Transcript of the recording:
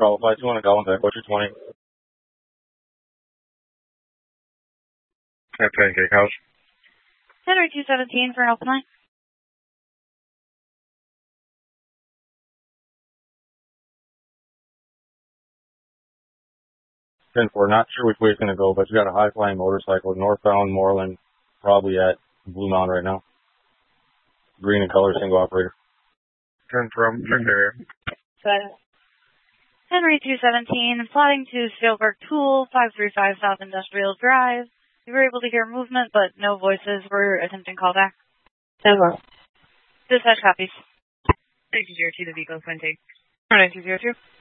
Bravo 521, contact. What's your 20? Pancake House. Henry 217 for an open line. 10-4, not sure which way it's going to go, but you got a high-flying motorcycle, northbound Moreland, probably at Blue Mountain right now. Green in color, single operator. 10-4, check area. Henry 217, plotting to Steelberg Tool, 535 South Industrial Drive. You were able to hear movement, but no voices. We're attempting callback. 10-4. Dispatch copies. 6202, the vehicle is going to take. 9202.